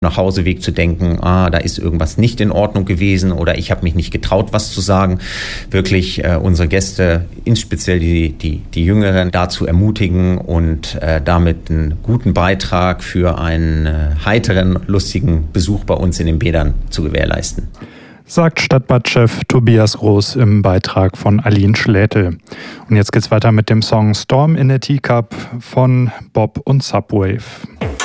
Nachhauseweg zu denken, da ist irgendwas nicht in Ordnung gewesen oder ich habe mich nicht getraut, was zu sagen. Wirklich unsere Gäste, insbesondere die Jüngeren, dazu ermutigen und damit einen guten Beitrag für einen heiteren, lustigen Besuch bei uns in den Bädern zu gewährleisten. Sagt Stadtbadchef Tobias Groß im Beitrag von Aline Schlätel. Und jetzt geht's weiter mit dem Song Storm in a Teacup von Bob und Subwave.